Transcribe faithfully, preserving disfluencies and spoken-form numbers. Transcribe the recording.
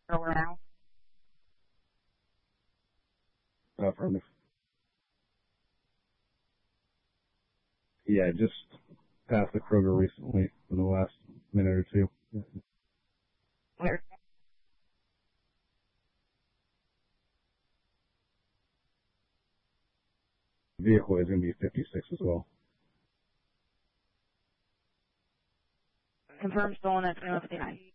Over now. Affirmative. Yeah, just passed the Kroger recently in the last minute or two. Where? The vehicle is going to be fifty-six as well. Confirm stolen at twenty-one fifty-nine.